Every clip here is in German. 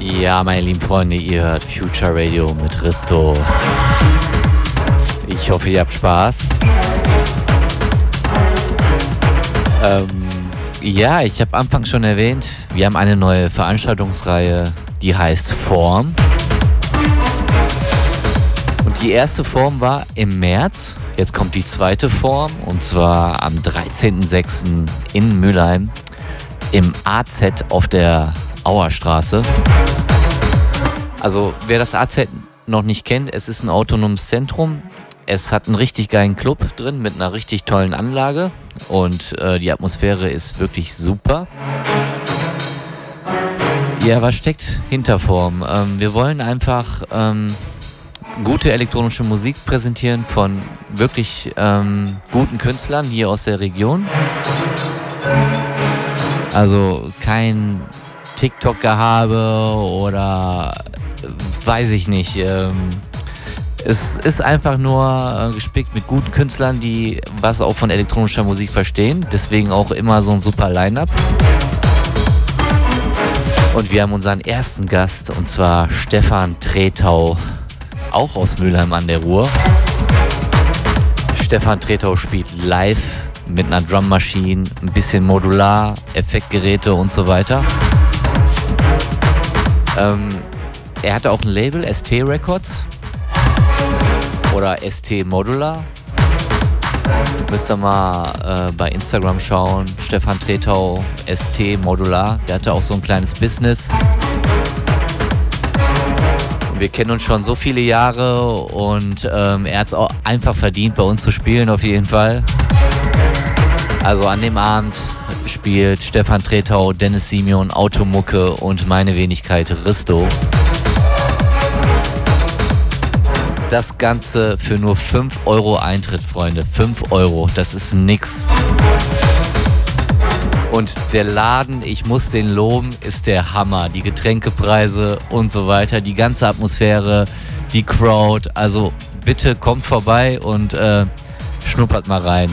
Ja, meine lieben Freunde, ihr hört Future Radio mit Risto. Ich hoffe, ihr habt Spaß. Ja, ich habe anfangs schon erwähnt, wir haben eine neue Veranstaltungsreihe, die heißt Form. Und die erste Form war im März. Jetzt kommt die zweite Form, und zwar am 13.06. in Mülheim im AZ auf der Auerstraße. Also wer das AZ noch nicht kennt, es ist ein autonomes Zentrum. Es hat einen richtig geilen Club drin mit einer richtig tollen Anlage und die Atmosphäre ist wirklich super. Ja, was steckt hinter Form? Wir wollen einfach gute elektronische Musik präsentieren von wirklich guten Künstlern hier aus der Region. Also kein TikTok-Gehabe oder weiß ich nicht. Es ist einfach nur gespickt mit guten Künstlern, die was auch von elektronischer Musik verstehen. Deswegen auch immer so ein super Line-Up. Und wir haben unseren ersten Gast, und zwar Stefan Tretau, auch aus Mülheim an der Ruhr. Stefan Tretau spielt live mit einer Drummaschine, ein bisschen modular, Effektgeräte und so weiter. Er hatte auch ein Label, ST Records oder ST Modular. Müsst ihr mal bei Instagram schauen. Stefan Tretau, ST Modular. Der hatte auch so ein kleines Business. Wir kennen uns schon so viele Jahre und er hat es auch einfach verdient, bei uns zu spielen, auf jeden Fall. Also an dem Abend spielt Stefan Tretau, Dennis Simeon, Automucke und meine Wenigkeit Risto. Das Ganze für nur 5 Euro Eintritt, Freunde. 5 Euro, das ist nix. Und der Laden, ich muss den loben, ist der Hammer. Die Getränkepreise und so weiter, die ganze Atmosphäre, die Crowd. Also bitte kommt vorbei und schnuppert mal rein.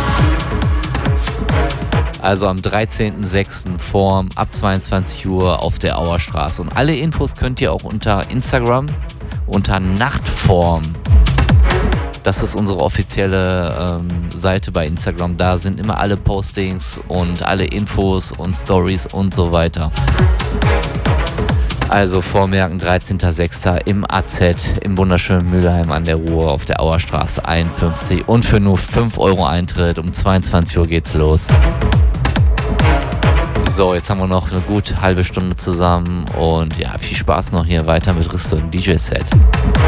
Also am 13.06. Form ab 22 Uhr auf der Auerstraße. Und alle Infos könnt ihr auch unter Instagram unter Nachtform. Das ist unsere offizielle Seite bei Instagram. Da sind immer alle Postings und alle Infos und Stories und so weiter. Also vormerken, 13.06. im AZ im wunderschönen Mülheim an der Ruhr auf der Auerstraße 51. Und für nur 5 Euro Eintritt um 22 Uhr geht's los. So, jetzt haben wir noch eine gute halbe Stunde zusammen und ja, viel Spaß noch hier weiter mit Risto im DJ-Set.